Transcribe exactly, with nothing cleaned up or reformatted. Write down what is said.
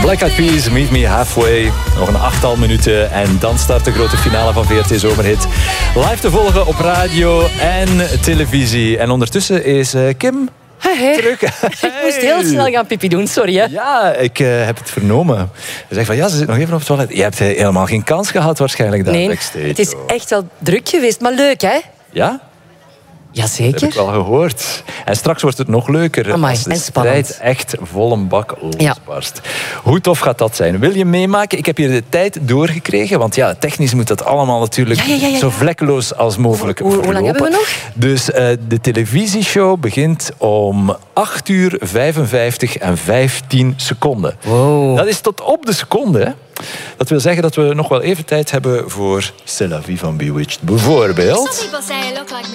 Black Eyed Peas, Meet Me Halfway. Nog een achttal minuten en dan start de grote finale van V R T Zomerhit. Live te volgen op radio en televisie. En ondertussen is uh, Kim hey, hey. terug. Hey. Ik moest heel snel gaan pipi doen, sorry. Hè. Ja, ik uh, heb het vernomen. Ze zegt van ja, ze zit nog even op het toilet. Je hebt uh, helemaal geen kans gehad waarschijnlijk daar nee, backstage. Het is echt wel druk geweest, maar leuk hè? Ja? Jazeker. Dat heb ik wel gehoord. En straks wordt het nog leuker Amai, als de en spannend. strijd echt vol een bak losbarst. Ja. Hoe tof gaat dat zijn? Wil je meemaken? Ik heb hier de tijd doorgekregen. Want ja, technisch moet dat allemaal natuurlijk ja, ja, ja, ja. zo vlekkeloos als mogelijk Hoe, hoe, hoe lang hebben we nog? Dus uh, de televisieshow begint om acht uur vijfenvijftig en vijftien seconden. Wow. Dat is tot op de seconde, hè? Dat wil zeggen dat we nog wel even tijd hebben voor C'est la vie van Bewitched. Bijvoorbeeld...